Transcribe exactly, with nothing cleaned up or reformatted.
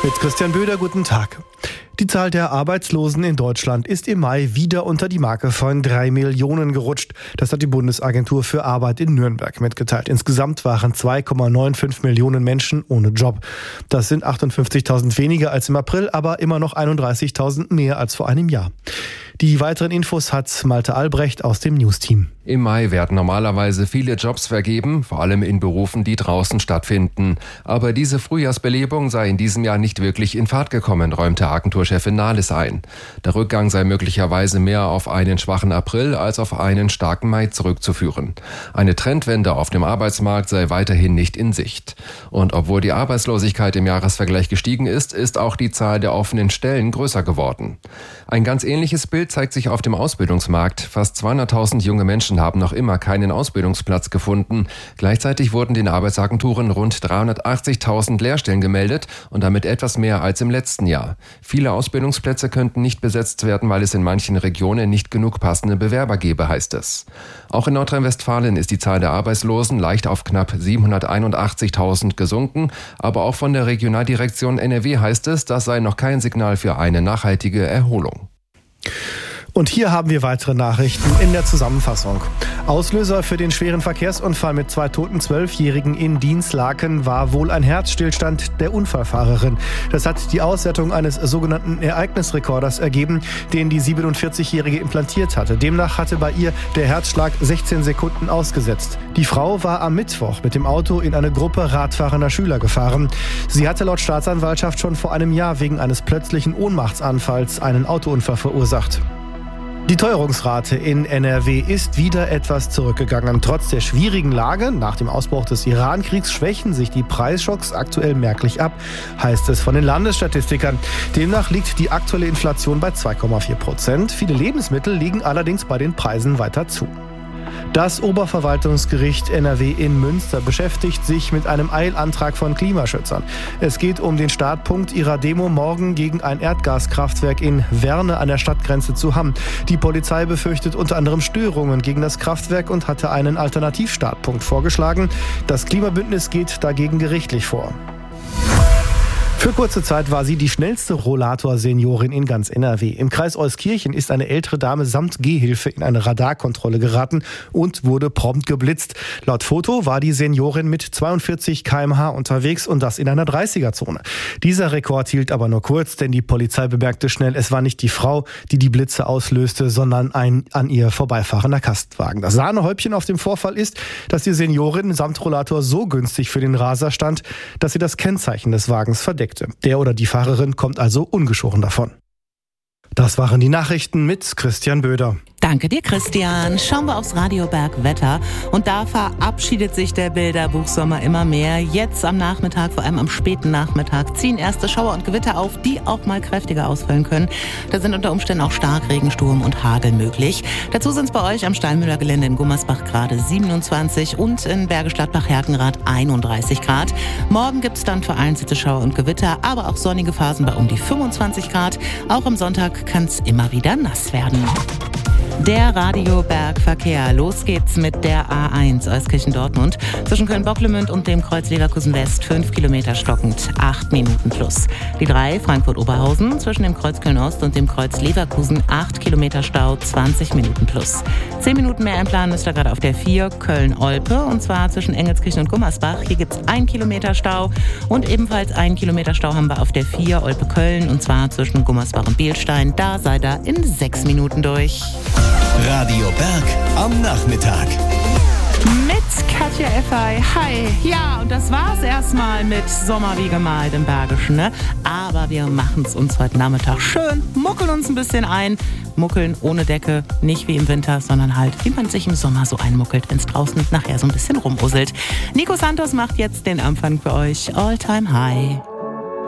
Mit Christian Böder, guten Tag. Die Zahl der Arbeitslosen in Deutschland ist im Mai wieder unter die Marke von drei Millionen gerutscht. Das hat die Bundesagentur für Arbeit in Nürnberg mitgeteilt. Insgesamt waren zwei Komma fünfundneunzig Millionen Menschen ohne Job. Das sind achtundfünfzigtausend weniger als im April, aber immer noch einunddreißigtausend mehr als vor einem Jahr. Die weiteren Infos hat Malte Albrecht aus dem News-Team. Im Mai werden normalerweise viele Jobs vergeben, vor allem in Berufen, die draußen stattfinden. Aber diese Frühjahrsbelebung sei in diesem Jahr nicht wirklich in Fahrt gekommen, räumte Agenturchefin Nahles ein. Der Rückgang sei möglicherweise mehr auf einen schwachen April als auf einen starken Mai zurückzuführen. Eine Trendwende auf dem Arbeitsmarkt sei weiterhin nicht in Sicht. Und obwohl die Arbeitslosigkeit im Jahresvergleich gestiegen ist, ist auch die Zahl der offenen Stellen größer geworden. Ein ganz ähnliches Bild zeigt sich auf dem Ausbildungsmarkt. Fast zweihunderttausend junge Menschen haben noch immer keinen Ausbildungsplatz gefunden. Gleichzeitig wurden den Arbeitsagenturen rund dreihundertachtzigtausend Lehrstellen gemeldet und damit etwas mehr als im letzten Jahr. Viele Ausbildungsplätze könnten nicht besetzt werden, weil es in manchen Regionen nicht genug passende Bewerber gebe, heißt es. Auch in Nordrhein-Westfalen ist die Zahl der Arbeitslosen leicht auf knapp siebenhunderteinundachtzigtausend gesunken. Aber auch von der Regionaldirektion N R W heißt es, das sei noch kein Signal für eine nachhaltige Erholung. Und hier haben wir weitere Nachrichten in der Zusammenfassung. Auslöser für den schweren Verkehrsunfall mit zwei toten Zwölfjährigen in Dinslaken war wohl ein Herzstillstand der Unfallfahrerin. Das hat die Auswertung eines sogenannten Ereignisrekorders ergeben, den die siebenundvierzigjährige implantiert hatte. Demnach hatte bei ihr der Herzschlag sechzehn Sekunden ausgesetzt. Die Frau war am Mittwoch mit dem Auto in eine Gruppe radfahrender Schüler gefahren. Sie hatte laut Staatsanwaltschaft schon vor einem Jahr wegen eines plötzlichen Ohnmachtsanfalls einen Autounfall verursacht. Die Teuerungsrate in N R W ist wieder etwas zurückgegangen. Trotz der schwierigen Lage nach dem Ausbruch des Iran-Kriegs schwächen sich die Preisschocks aktuell merklich ab, heißt es von den Landesstatistikern. Demnach liegt die aktuelle Inflation bei zwei Komma vier Prozent. Viele Lebensmittel liegen allerdings bei den Preisen weiter zu. Das Oberverwaltungsgericht N R W in Münster beschäftigt sich mit einem Eilantrag von Klimaschützern. Es geht um den Startpunkt ihrer Demo morgen gegen ein Erdgaskraftwerk in Werne an der Stadtgrenze zu Hamm. Die Polizei befürchtet unter anderem Störungen gegen das Kraftwerk und hatte einen Alternativstartpunkt vorgeschlagen. Das Klimabündnis geht dagegen gerichtlich vor. Für kurze Zeit war sie die schnellste Rollator-Seniorin in ganz N R W. Im Kreis Euskirchen ist eine ältere Dame samt Gehhilfe in eine Radarkontrolle geraten und wurde prompt geblitzt. Laut Foto war die Seniorin mit zweiundvierzig Kilometer pro Stunde unterwegs und das in einer dreißiger-Zone. Dieser Rekord hielt aber nur kurz, denn die Polizei bemerkte schnell, es war nicht die Frau, die die Blitze auslöste, sondern ein an ihr vorbeifahrender Kastenwagen. Das Sahnehäubchen auf dem Vorfall ist, dass die Seniorin samt Rollator so günstig für den Raser stand, dass sie das Kennzeichen des Wagens verdeckt. Der oder die Fahrerin kommt also ungeschoren davon. Das waren die Nachrichten mit Christian Böder. Danke dir, Christian. Schauen wir aufs Radioberg Wetter. Und da verabschiedet sich der Bilderbuchsommer immer mehr. Jetzt am Nachmittag, vor allem am späten Nachmittag, ziehen erste Schauer und Gewitter auf, die auch mal kräftiger ausfallen können. Da sind unter Umständen auch Starkregen, Sturm und Hagel möglich. Dazu sind es bei euch am Steinmüller Gelände in Gummersbach gerade siebenundzwanzig und in Bergisch Gladbach-Herkenrath einunddreißig Grad. Morgen gibt es dann vereinzelte Schauer und Gewitter, aber auch sonnige Phasen bei um die fünfundzwanzig Grad. Auch am Sonntag kann es immer wieder nass werden. Der Radiobergverkehr. Los geht's mit der A eins Euskirchen-Dortmund. Zwischen Köln-Bocklemünd und dem Kreuz Leverkusen West fünf Kilometer stockend, acht Minuten plus. Die drei Frankfurt-Oberhausen zwischen dem Kreuz Köln-Ost und dem Kreuz Leverkusen acht Kilometer Stau, zwanzig Minuten plus. zehn Minuten mehr einplanen müsst ihr gerade auf der vier Köln-Olpe und zwar zwischen Engelskirchen und Gummersbach. Hier gibt's ein Kilometer Stau und ebenfalls ein Kilometer Stau haben wir auf der vier Olpe-Köln und zwar zwischen Gummersbach und Bielstein. Da seid ihr in sechs Minuten durch. Radio Berg am Nachmittag. Mit Katja Effey. Hi. Ja, und das war's erstmal mit Sommer wie gemalt im Bergischen, ne? Aber wir machen's uns heute Nachmittag schön, muckeln uns ein bisschen ein. Muckeln ohne Decke, nicht wie im Winter, sondern halt, wie man sich im Sommer so einmuckelt, wenn es draußen nachher so ein bisschen rumuselt. Nico Santos macht jetzt den Anfang für euch. All Time High.